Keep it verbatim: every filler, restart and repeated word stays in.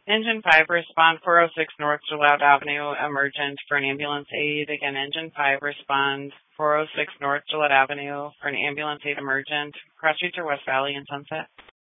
Engine five, respond four oh six North Gillette Avenue, emergent for an ambulance aid. Again, Engine five, respond four oh six North Gillette Avenue for an ambulance aid emergent. Cross streets are West Valley and Sunset.